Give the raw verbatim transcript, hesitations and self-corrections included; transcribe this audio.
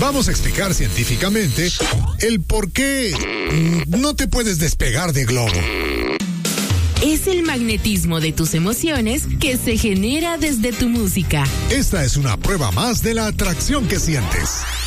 Vamos a explicar científicamente el por qué no te puedes despegar de Globo. Es el magnetismo de tus emociones que se genera desde tu música. Esta es una prueba más de la atracción que sientes.